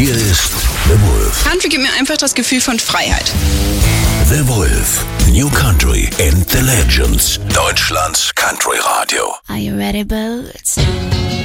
Hier ist The Wolf. Country gibt mir einfach das Gefühl von Freiheit. The Wolf. New Country and the Legends. Deutschlands Country Radio. Are you ready, Boots?